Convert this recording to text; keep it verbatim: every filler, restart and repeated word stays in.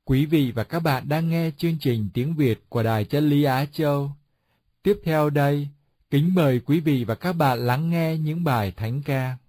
Quý vị và các bạn đang nghe chương trình tiếng Việt của Đài Chân Lý Á Châu. Tiếp theo đây, kính mời quý vị và các bạn lắng nghe những bài thánh ca.